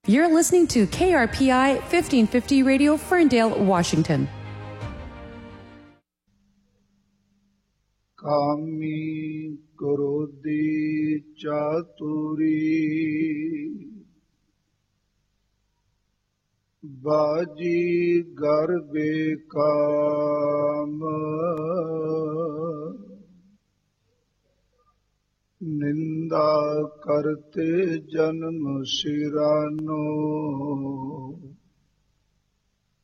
You're listening to KRPI 1550 Radio, Ferndale, Washington. ਕਾਮੀ ਕ੍ਰੋਧੀ ਚਾਤੁਰੀ ਬਾਜੀ ਗਰ ਬੇਕਾਮ ਨਿੰਦਾ ਕਰਤੇ ਜਨਮ ਸਿਰਾਨੋ